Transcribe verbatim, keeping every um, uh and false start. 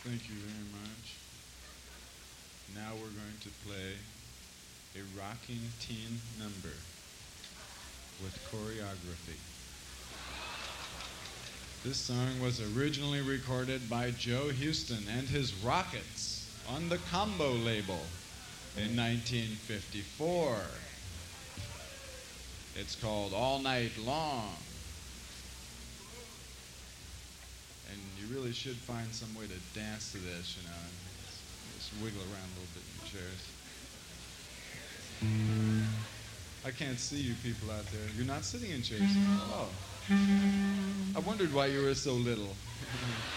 Thank you very much. Now we're going to play a rocking teen number with choreography. This song was originally recorded by Joe Houston and his Rockets on the Combo label in nineteen fifty-four. It's called All Night Long. And you really should find some way to dance to this, you know. Just wiggle around a little bit in your chairs. I can't see you people out there. You're not sitting in chairs. Oh. I wondered why you were so little.